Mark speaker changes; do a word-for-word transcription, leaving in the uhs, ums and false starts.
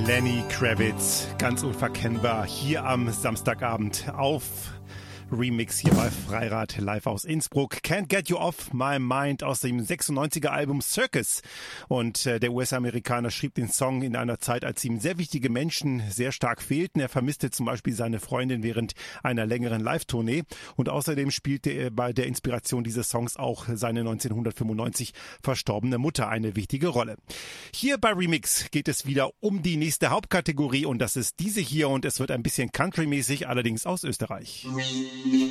Speaker 1: Lenny Kravitz, ganz unverkennbar, hier am Samstagabend auf Remix hier bei Freirad live aus Innsbruck. Can't Get You Off My Mind aus dem sechsundneunziger Album Circus. Und äh, der U S-Amerikaner schrieb den Song in einer Zeit, als ihm sehr wichtige Menschen sehr stark fehlten. Er vermisste zum Beispiel seine Freundin während einer längeren Live-Tournee. Und außerdem spielte er bei der Inspiration dieses Songs auch seine neunzehnhundertfünfundneunzig verstorbene Mutter eine wichtige Rolle. Hier bei Remix geht es wieder um die nächste Hauptkategorie und das ist diese hier und es wird ein bisschen countrymäßig, allerdings aus Österreich.